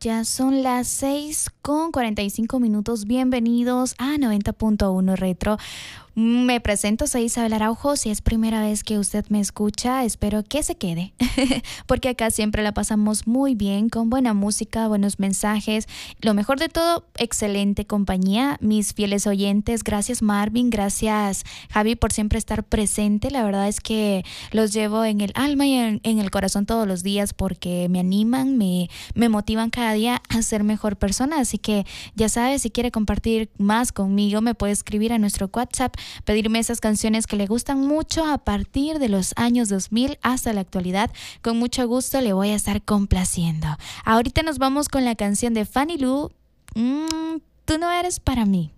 Ya son las 6:45. Bienvenidos a 90.1 Retro. Me presento, soy Isabel Araujo. Si es primera vez que usted me escucha, espero que se quede, porque acá siempre la pasamos muy bien, con buena música, buenos mensajes. Lo mejor de todo, excelente compañía. Mis fieles oyentes, gracias Marvin, gracias Javi por siempre estar presente. La verdad es que los llevo en el alma y en el corazón todos los días porque me animan, me motivan cada día a ser mejor persona. Así que ya sabes, si quiere compartir más conmigo, me puede escribir a nuestro WhatsApp, pedirme esas canciones que le gustan mucho a partir de los años 2000 hasta la actualidad. Con mucho gusto le voy a estar complaciendo. Ahorita nos vamos con la canción de Fanny Lu, Tú no eres para mí.